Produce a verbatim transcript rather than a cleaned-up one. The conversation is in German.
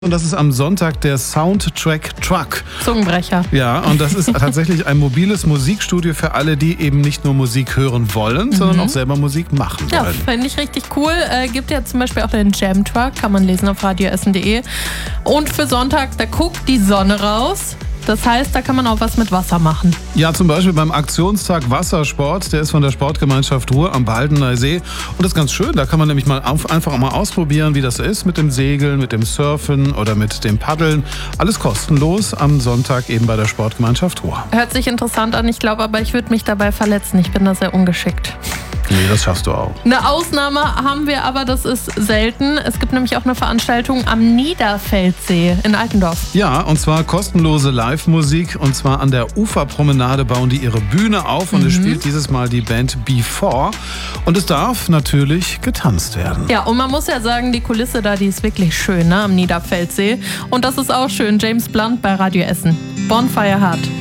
Und das ist am Sonntag der Soundtrack Truck. Zungenbrecher. Ja, und das ist tatsächlich ein mobiles Musikstudio für alle, die eben nicht nur Musik hören wollen, mhm. sondern auch selber Musik machen ja, wollen. Ja, finde ich richtig cool. Äh, gibt ja zum Beispiel auch den Jam Truck, kann man lesen auf radio essen punkt de. Und für Sonntag, da guckt die Sonne raus. Das heißt, da kann man auch was mit Wasser machen. Ja, zum Beispiel beim Aktionstag Wassersport. Der ist von der Sportgemeinschaft Ruhr am Baldener See. Und das ist ganz schön. Da kann man nämlich mal auf, einfach mal ausprobieren, wie das ist mit dem Segeln, mit dem Surfen oder mit dem Paddeln. Alles kostenlos am Sonntag eben bei der Sportgemeinschaft Ruhr. Hört sich interessant an. Ich glaube aber, ich würde mich dabei verletzen. Ich bin da sehr ungeschickt. Nee, das schaffst du auch. Eine Ausnahme haben wir aber, das ist selten. Es gibt nämlich auch eine Veranstaltung am Niederfeldsee in Altendorf. Ja, und zwar kostenlose Live-Musik. Und zwar an der Uferpromenade bauen die ihre Bühne auf. Und mhm. es spielt dieses Mal die Band Before. Und es darf natürlich getanzt werden. Ja, und man muss ja sagen, die Kulisse da, die ist wirklich schön, ne, am Niederfeldsee. Und das ist auch schön. James Blunt bei Radio Essen. Bonfire Hard.